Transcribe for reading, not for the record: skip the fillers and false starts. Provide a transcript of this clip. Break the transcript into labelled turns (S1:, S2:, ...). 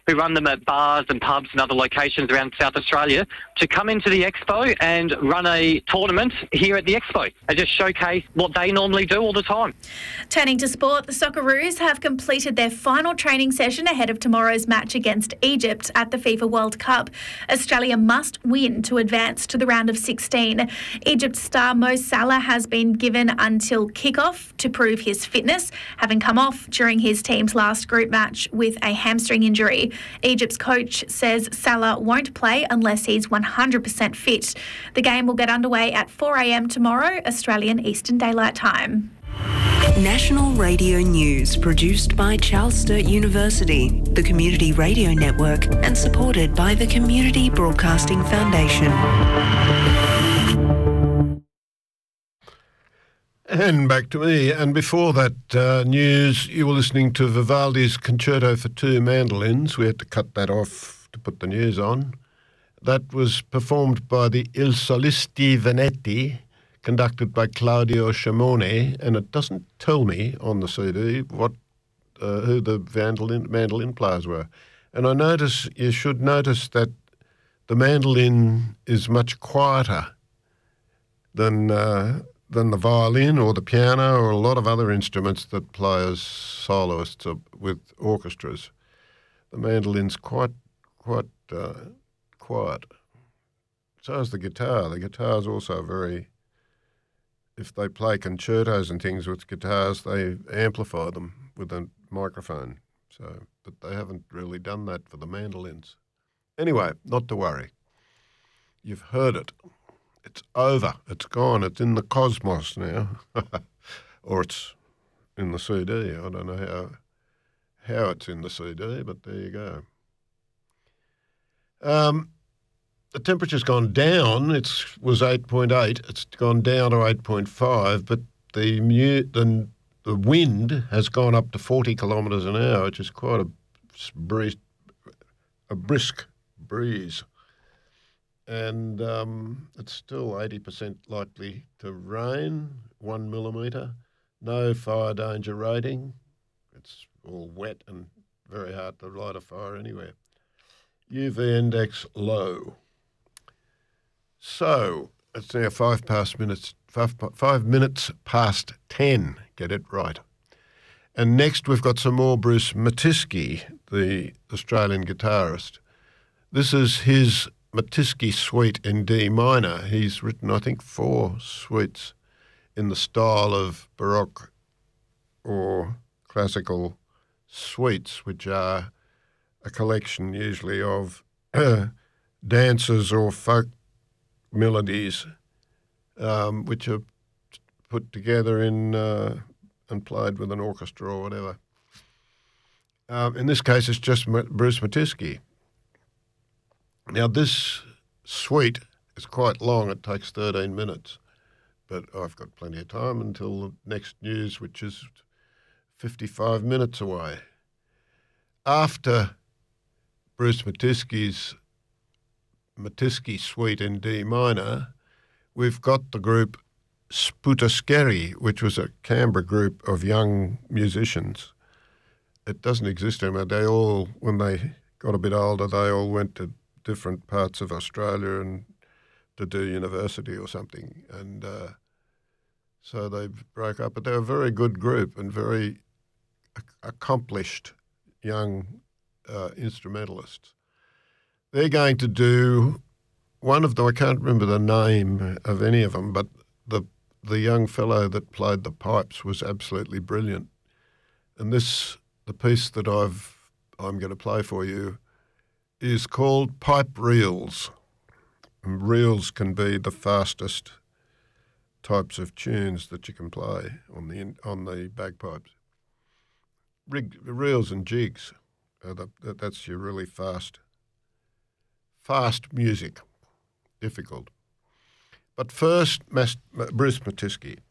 S1: who run them at bars and pubs and other locations around South Australia, to come into the Expo and run a tournament here at the Expo and just showcase what they normally do all the time.
S2: Turning to sport, the Socceroos have completed their final training session ahead of tomorrow's match against Egypt at the FIFA World Cup. Australia must win to advance to the round of 16. Egypt star Mo Salah has been given until kick-off to prove his fitness, having come off during his team's last group match with a hamstring injury. Egypt's coach says Salah won't play unless he's 100% fit. The game will get underway at 4 a.m. tomorrow, Australian Eastern Daylight Time.
S3: National Radio News, produced by Charles Sturt University, the Community Radio Network, and supported by the Community Broadcasting Foundation.
S4: And back to me. And before that news, you were listening to Vivaldi's Concerto for Two Mandolins. We had to cut that off to put the news on. That was performed by the Il Solisti Venetti, conducted by Claudio Scimone, and it doesn't tell me on the CD who the mandolin players were. And you should notice that the mandolin is much quieter than the violin or the piano or a lot of other instruments that play as soloists with orchestras. The mandolin's quite quiet. So is the guitar. The guitar's also very... If they play concertos and things with guitars, they amplify them with a microphone. But they haven't really done that for the mandolins. Anyway, not to worry. You've heard it. It's over. It's gone. It's in the cosmos now. Or it's in the CD. I don't know how it's in the CD, but there you go. The temperature's gone down. It was 8.8. It's gone down to 8.5, but the wind has gone up to 40 kilometres an hour, which is quite a brisk breeze. And it's still 80% likely to rain, 1 millimetre. No fire danger rating. It's all wet and very hard to light a fire anywhere. UV index low. So it's now 5 minutes past 10. Get it right. And next we've got some more Bruce Matisky, the Australian guitarist. This is his Matisky Suite in D minor. He's written, I think, 4 suites in the style of Baroque or classical suites, which are a collection usually of dances or folk melodies, which are put together and played with an orchestra or whatever. In this case, it's just Bruce Matisky. Now, this suite is quite long. It takes 13 minutes, but I've got plenty of time until the next news, which is 55 minutes away. After Bruce Matisky's Matisky Suite in D minor, we've got the group Sputaskeri, which was a Canberra group of young musicians. It doesn't exist anymore. They all, when they got a bit older, they all went to different parts of Australia and to do university or something. And so they broke up. But they're a very good group and very accomplished young instrumentalists. They're going to do one of them. I can't remember the name of any of them, but the young fellow that played the pipes was absolutely brilliant. And the piece that I'm going to play for you is called Pipe Reels. And reels can be the fastest types of tunes that you can play on the bagpipes. Reels and jigs. That's your really fast music. Difficult. But first, Bruce Matisky.